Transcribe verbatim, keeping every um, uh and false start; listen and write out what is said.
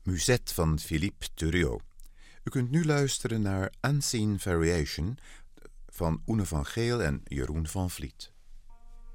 Musette van Philippe Thuriot. U kunt nu luisteren naar Unseen Variation van Oene van Geel en Jeroen van Vliet.